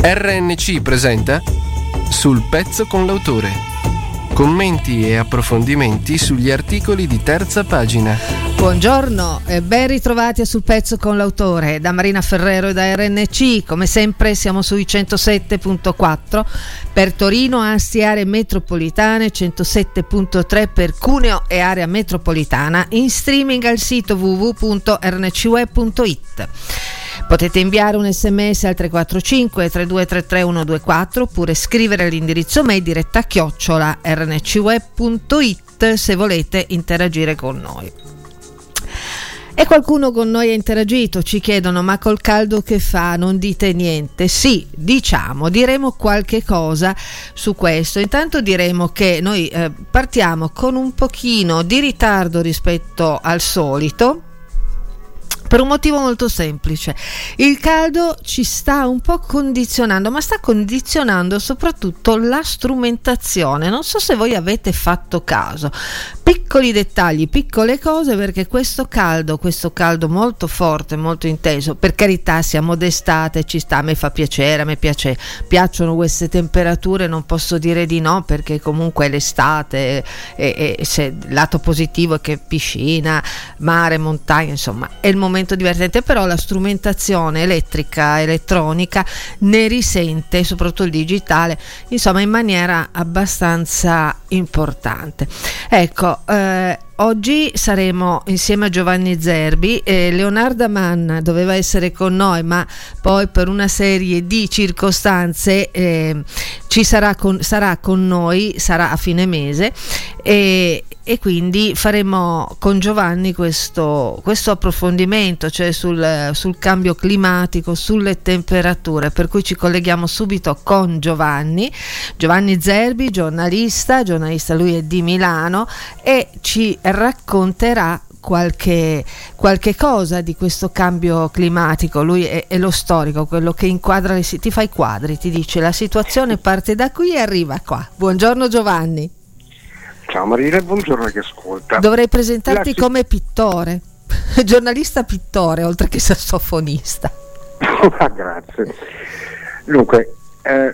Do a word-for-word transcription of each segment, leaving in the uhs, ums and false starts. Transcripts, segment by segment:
R N C presenta Sul pezzo con l'autore. Commenti e approfondimenti sugli articoli di terza pagina. Buongiorno e ben ritrovati a Sul pezzo con l'autore da Marina Ferrero e da R N C. Come sempre siamo sui centosette virgola quattro per Torino, Asti, aree metropolitane, centosette virgola tre per Cuneo e area metropolitana, in streaming al sito w w w punto r n c web punto i t. Potete inviare un sms al tre quattro cinque tre due tre tre uno due quattro oppure scrivere all'indirizzo mail diretta chiocciola r n c web punto i t se volete interagire con noi. E qualcuno con noi ha interagito, ci chiedono: ma col caldo che fa non dite niente? Sì, diciamo, diremo qualche cosa su questo. Intanto diremo che noi eh, partiamo con un pochino di ritardo rispetto al solito, per un motivo molto semplice. Il caldo ci sta un po' condizionando, ma sta condizionando soprattutto la strumentazione. Non so se voi avete fatto caso. Piccoli dettagli, piccole cose, perché questo caldo, questo caldo molto forte, molto intenso, per carità siamo d'estate, ci sta, a me fa piacere, a me piace, piacciono queste temperature, non posso dire di no, perché comunque è l'estate e, e se il lato positivo è che piscina, mare, montagna, insomma è il momento divertente, però la strumentazione elettrica, elettronica ne risente, soprattutto il digitale, insomma in maniera abbastanza importante. Ecco, eh, oggi saremo insieme a Giovanni Zerbi. eh, Leonarda Manna doveva essere con noi, ma poi per una serie di circostanze eh, ci sarà con, sarà con noi, sarà a fine mese, e, e quindi faremo con Giovanni questo, questo approfondimento, cioè sul, sul cambio climatico, sulle temperature, per cui ci colleghiamo subito con Giovanni Giovanni Zerbi, giornalista giornalista lui è di Milano e ci racconterà qualche, qualche cosa di questo cambio climatico. Lui è, è lo storico, quello che inquadra le, ti fa i quadri, ti dice la situazione parte da qui e arriva qua. Buongiorno Giovanni. Ciao Marina, buongiorno a chi ascolta. Dovrei presentarti La... come pittore, giornalista pittore oltre che sassofonista. Ah, grazie. Dunque, eh,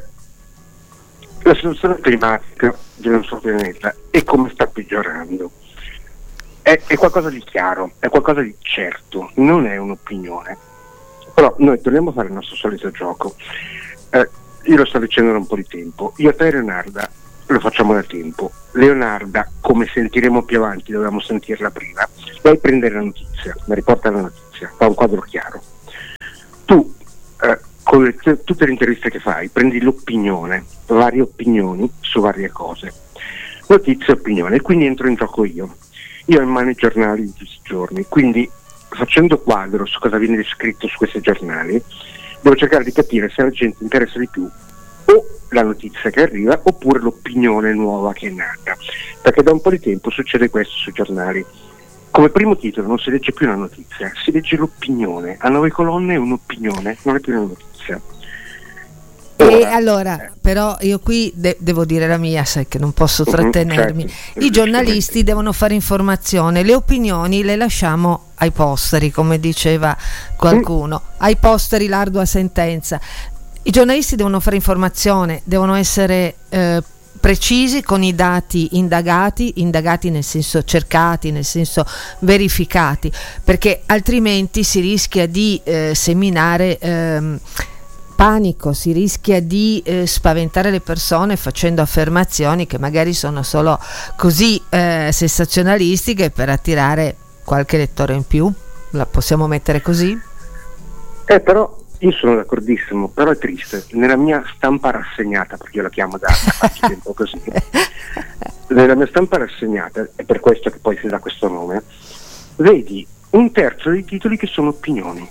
la situazione climatica del nostro pianeta e come sta peggiorando è, è qualcosa di chiaro, è qualcosa di certo, non è un'opinione. Però noi torniamo a fare il nostro solito gioco. Eh, io lo sto dicendo da un po' di tempo, io e te Leonarda lo facciamo da tempo. Leonarda, come sentiremo più avanti, dovevamo sentirla prima, lei prende la notizia, mi riporta la notizia, fa un quadro chiaro. Tu eh, con le, tutte le interviste che fai prendi l'opinione, varie opinioni su varie cose, notizia e opinione, e quindi entro in gioco io io ho in mano i giornali di questi giorni, quindi facendo quadro su cosa viene descritto su questi giornali devo cercare di capire se la gente interessa di più o la notizia che arriva oppure l'opinione nuova che è nata, perché da un po' di tempo succede questo sui giornali. Come primo titolo non si legge più una notizia, si legge l'opinione, a nove colonne è un'opinione, non è più una notizia. Ora, e allora, però io qui de- devo dire la mia, sai che non posso trattenermi. Certo. I giornalisti devono fare informazione, le opinioni le lasciamo ai posteri, come diceva qualcuno, mm. ai posteri l'ardua sentenza. I giornalisti devono fare informazione, devono essere eh, precisi con i dati indagati, indagati nel senso cercati, nel senso verificati, perché altrimenti si rischia di eh, seminare ehm, panico, si rischia di eh, spaventare le persone facendo affermazioni che magari sono solo così eh, sensazionalistiche per attirare qualche lettore in più. La possiamo mettere così? Eh però io sono d'accordissimo, però è triste. Nella mia stampa rassegnata, perché io la chiamo da faccio tempo così, nella mia stampa rassegnata, è per questo che poi si dà questo nome, vedi un terzo dei titoli che sono opinioni.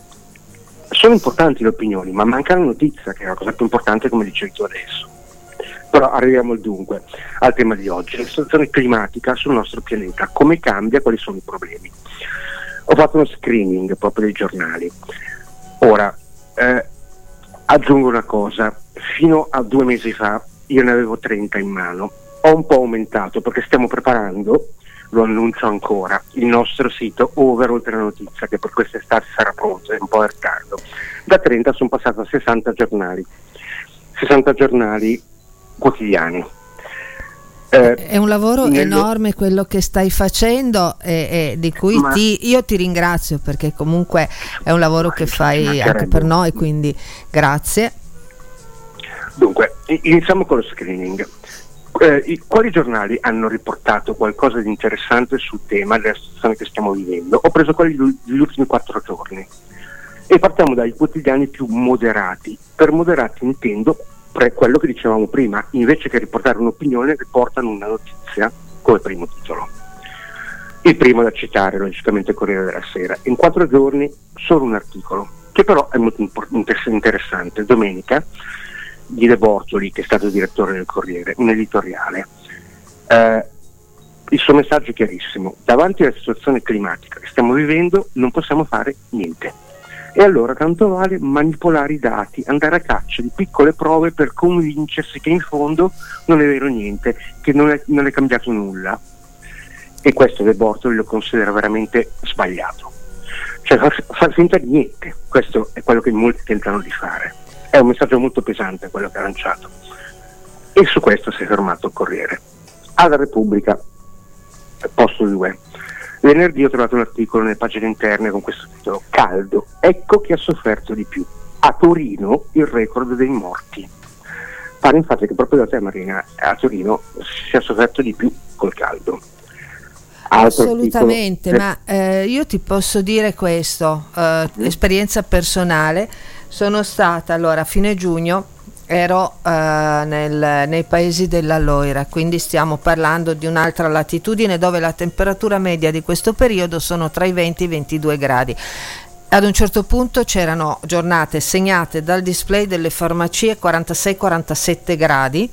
Sono importanti le opinioni, ma manca la notizia, che è la cosa più importante, come dicevi tu adesso. Però arriviamo al dunque, al tema di oggi, la situazione climatica sul nostro pianeta, come cambia, quali sono i problemi. Ho fatto uno screening proprio dei giornali. Ora, eh, aggiungo una cosa, fino a due mesi fa io ne avevo trenta in mano, ho un po' aumentato perché stiamo preparando lo annuncio ancora, il nostro sito Over Oltre la Notizia, che per quest'estate sarà pronto, è un po' in ritardo. Da trenta sono passato a sessanta giornali, sessanta giornali quotidiani. Eh, è un lavoro nello... enorme quello che stai facendo e, e di cui Ma... ti, io ti ringrazio, perché comunque è un lavoro Ma che fai anche per noi, quindi grazie. Dunque, iniziamo con lo screening. Eh, i, quali giornali hanno riportato qualcosa di interessante sul tema della situazione che stiamo vivendo? Ho preso quelli degli ultimi quattro giorni e partiamo dai quotidiani più moderati. Per moderati intendo pre- quello che dicevamo prima, invece che riportare un'opinione riportano una notizia come primo titolo. Il primo da citare logicamente è il Corriere della Sera. In quattro giorni solo un articolo, che però è molto import- interessante. Domenica di De Bortoli, che è stato direttore del Corriere, un editoriale. Eh, il suo messaggio è chiarissimo: davanti alla situazione climatica che stiamo vivendo non possiamo fare niente, e allora tanto vale manipolare i dati, andare a caccia di piccole prove per convincersi che in fondo non è vero niente, che non è, non è cambiato nulla. E questo De Bortoli lo considera veramente sbagliato, cioè far, far finta di niente. Questo è quello che molti tentano di fare. È un messaggio molto pesante quello che ha lanciato, e su questo si è fermato il Corriere. Alla Repubblica, posto due, venerdì ho trovato un articolo nelle pagine interne con questo titolo: caldo, ecco chi ha sofferto di più, a Torino il record dei morti. Pare infatti che proprio da te, Marina, a Torino si è sofferto di più col caldo. Altro Assolutamente, articolo... ma eh, io ti posso dire questo, eh, mm. esperienza personale. Sono stata allora a fine giugno, ero uh, nel, nei paesi della Loira, quindi stiamo parlando di un'altra latitudine dove la temperatura media di questo periodo sono tra i venti e i ventidue gradi. Ad un certo punto c'erano giornate segnate dal display delle farmacie quarantasei quarantasette gradi.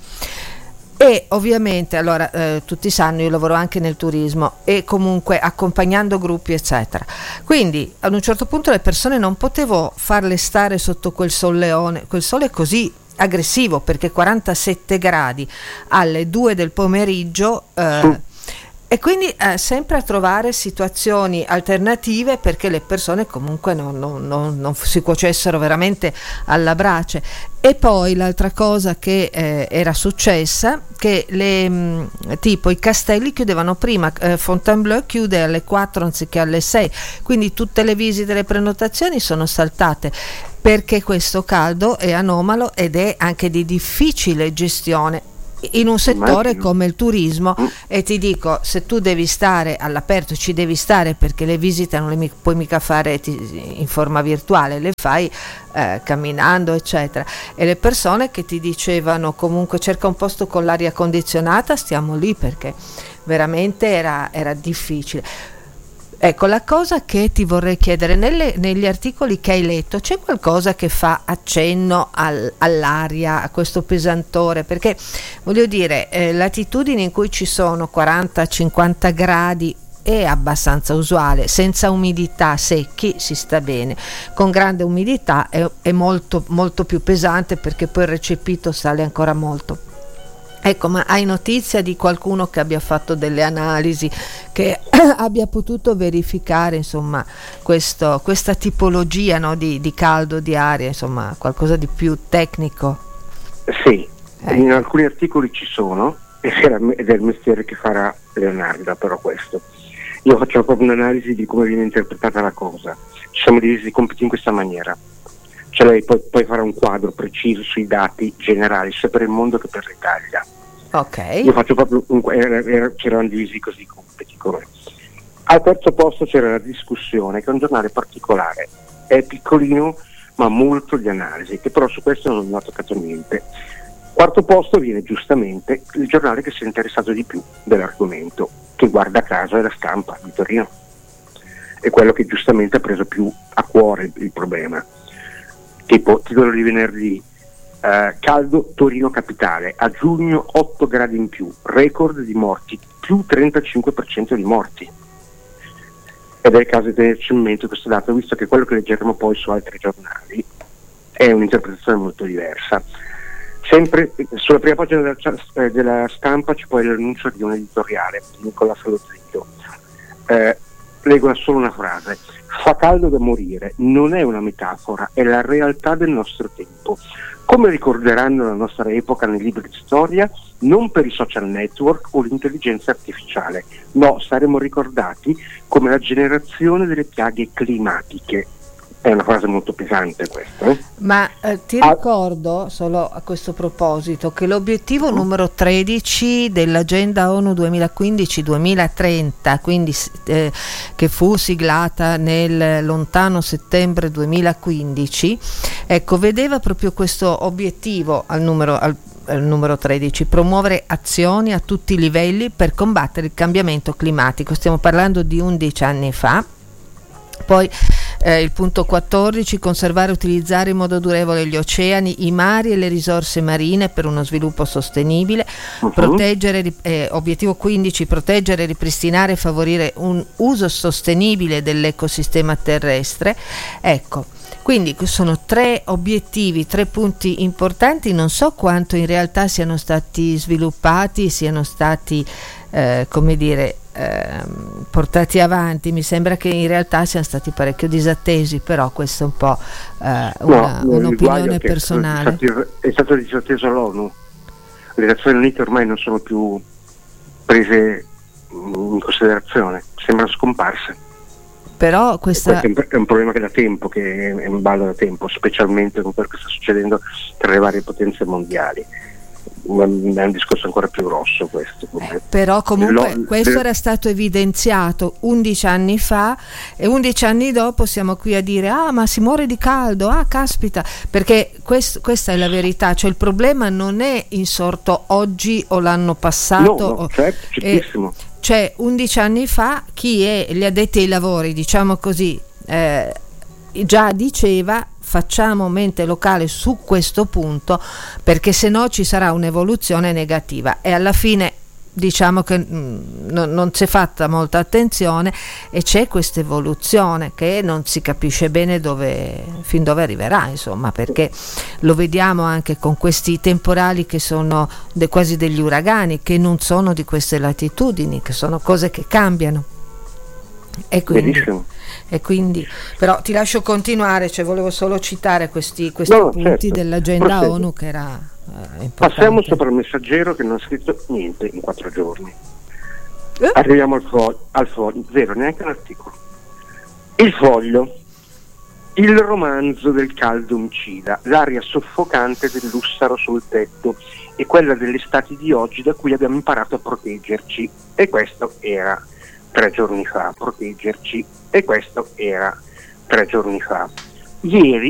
E ovviamente, allora, eh, tutti sanno, io lavoro anche nel turismo e comunque accompagnando gruppi eccetera, quindi ad un certo punto le persone non potevo farle stare sotto quel solleone, quel sole così aggressivo, perché quarantasette gradi alle due del pomeriggio eh, e quindi eh, sempre a trovare situazioni alternative perché le persone comunque non, non, non, non si cuocessero veramente alla brace. E poi l'altra cosa che eh, era successa, che le mh, tipo i castelli chiudevano prima, eh, Fontainebleau chiude alle quattro anziché alle sei, quindi tutte le visite e le prenotazioni sono saltate, perché questo caldo è anomalo ed è anche di difficile gestione in un settore come il turismo. E ti dico, se tu devi stare all'aperto ci devi stare, perché le visite non le mi- puoi mica fare ti, in forma virtuale, le fai eh, camminando eccetera, e le persone che ti dicevano comunque cerca un posto con l'aria condizionata, stiamo lì, perché veramente era, era difficile. Ecco, la cosa che ti vorrei chiedere, nelle, negli articoli che hai letto c'è qualcosa che fa accenno al, all'aria, a questo pesantore? Perché voglio dire, eh, latitudini in cui ci sono quaranta cinquanta gradi è abbastanza usuale, senza umidità, secchi si sta bene, con grande umidità è, è molto, molto più pesante, perché poi il recepito sale ancora molto. Ecco, ma hai notizia di qualcuno che abbia fatto delle analisi, che abbia potuto verificare insomma questo, questa tipologia, no, di, di caldo, di aria, insomma qualcosa di più tecnico? Sì, eh. in alcuni articoli ci sono, ed è il mestiere che farà Leonardo, però questo. Io faccio proprio un'analisi di come viene interpretata la cosa. Ci siamo divisi i compiti in questa maniera. Cioè lei poi, poi farà un quadro preciso sui dati generali, sia per il mondo che per l'Italia. Ok. Io faccio proprio un, era, era, c'erano divisi così i compiti. Come. Al terzo posto c'era la discussione, che è un giornale particolare, è piccolino ma molto di analisi, che però su questo non ho toccato niente. Quarto posto viene giustamente il giornale che si è interessato di più dell'argomento, che guarda caso è La Stampa di Torino, è quello che giustamente ha preso più a cuore il, il problema. Tipo, titolo di venerdì, eh, caldo Torino capitale, a giugno otto gradi in più, record di morti, più trentacinque per cento di morti. Ed è il caso di tenerci in mente questo dato, visto che quello che leggeremo poi su altri giornali è un'interpretazione molto diversa. sempre sulla prima pagina della, della Stampa c'è poi l'annuncio di un editoriale di Nicola Salozzetto. Eh, leggo solo una frase: fa caldo da morire, non è una metafora, è la realtà del nostro tempo. Come ricorderanno la nostra epoca nei libri di storia, non per i social network o l'intelligenza artificiale, no, saremo ricordati come la generazione delle piaghe climatiche. È una frase molto pesante questa. Eh? Ma eh, ti ah. ricordo, solo a questo proposito, che l'obiettivo mm. numero tredici dell'agenda ONU duemilaquindici duemilatrenta, quindi eh, che fu siglata nel lontano settembre duemilaquindici, ecco, vedeva proprio questo obiettivo al numero al al numero tredici, promuovere azioni a tutti i livelli per combattere il cambiamento climatico. Stiamo parlando di undici anni fa. Poi eh, il punto quattordici, conservare e utilizzare in modo durevole gli oceani, i mari e le risorse marine per uno sviluppo sostenibile. Uh-huh. Proteggere, eh, obiettivo quindici, proteggere, ripristinare e favorire un uso sostenibile dell'ecosistema terrestre. Ecco, quindi sono tre obiettivi, tre punti importanti. Non so quanto in realtà siano stati sviluppati, siano stati eh, come dire eh, portati avanti. Mi sembra che in realtà siano stati parecchio disattesi, però questo è un po' eh, una, no, un'opinione personale. È stato, è stato disatteso l'ONU. Le Nazioni Unite ormai non sono più prese in considerazione, sembrano scomparse. Però questa... È un problema che da tempo, che è in ballo da tempo, specialmente con quello che sta succedendo tra le varie potenze mondiali. È un discorso ancora più grosso questo. Eh, però comunque Lo, questo per... era stato evidenziato undici anni fa e undici anni dopo siamo qui a dire ah ma si muore di caldo, ah caspita, perché quest, questa è la verità, cioè il problema non è insorto oggi o l'anno passato. No, no, certo, certissimo. Eh, cioè undici anni fa chi è gli addetti ai lavori, diciamo così, eh, già diceva facciamo mente locale su questo punto, perché se no ci sarà un'evoluzione negativa, e alla fine diciamo che mh, non, non si è fatta molta attenzione e c'è questa evoluzione che non si capisce bene dove, fin dove arriverà, insomma, perché lo vediamo anche con questi temporali che sono de, quasi degli uragani, che non sono di queste latitudini, che sono cose che cambiano. E quindi, e quindi però ti lascio continuare, cioè volevo solo citare questi, questi no, punti certo. dell'agenda Prossego. ONU che era eh, importante. Passiamo sopra il Messaggero, che non ha scritto niente in quattro giorni. Eh? Arriviamo al, fo- al Foglio, zero, neanche un articolo. Il Foglio, il romanzo del caldo omicida, l'aria soffocante dell'ussaro sul tetto e quella dell'estate di oggi da cui abbiamo imparato a proteggerci. E questo era tre giorni fa, proteggerci, e questo era tre giorni fa. Ieri